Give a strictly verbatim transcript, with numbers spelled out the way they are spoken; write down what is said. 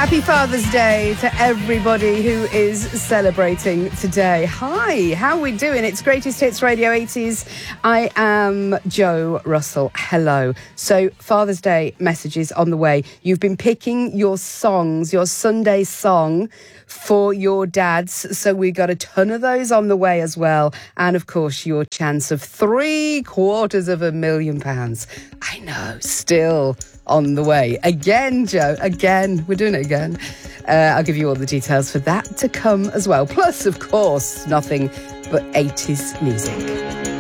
Happy Father's Day to everybody who is celebrating today. Hi, how are we doing? It's Greatest Hits Radio eighties. I am Jo Russell. Hello. So, Father's Day messages on the way. You've been picking your songs, your Sunday song for your dads. So we got a ton of those on the way as well. And of course, your chance of three quarters of a million pounds. I know, still on the way. Again, Jo, again. We're doing it again. Uh, I'll give you all the details for that to come as well. Plus, of course, nothing but eighties music.